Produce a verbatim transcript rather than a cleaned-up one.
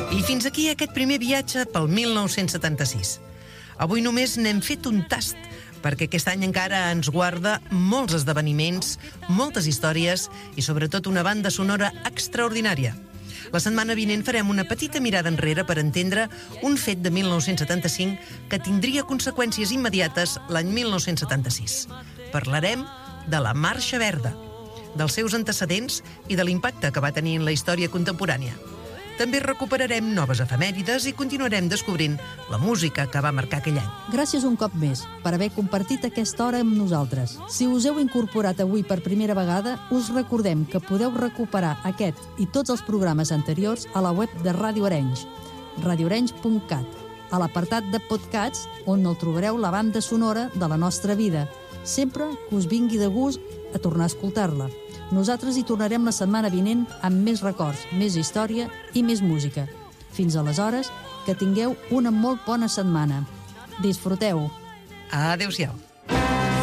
I fins aquí aquest primer viatge pel mil nou-cents setanta-sis. Avui només n'hem fet un tast, perquè aquest any encara ens guarda molts esdeveniments, moltes històries i sobretot una banda sonora extraordinària. La setmana vinent farem una petita mirada enrere per entendre un fet de mil nou-cents setanta-cinc que tindria conseqüències immediates l'any mil nou-cents setanta-sis. Parlarem de la Marxa Verda, dels seus antecedents i de l'impacte que va tenir en la història contemporània. També recuperarem noves efemèrides i continuarem descobrint la música que va marcar aquell any. Gràcies un cop més per haver compartit aquesta hora amb nosaltres. Si us heu incorporat avui per primera vegada, us recordem que podeu recuperar aquest i tots els programes anteriors a la web de Ràdio Arenys, radio arenys punt cat, a l'apartat de podcasts, on el trobareu la banda sonora de la nostra vida, sempre que us vingui de gust a tornar a escoltar-la. Nosaltres hi tornarem la setmana vinent amb més records, més història i més música. Fins aleshores, que tingueu una molt bona setmana. Disfruteu! Adéu-siau!